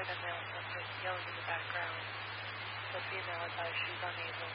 heard a male member yelling in the background. The female advised she's unable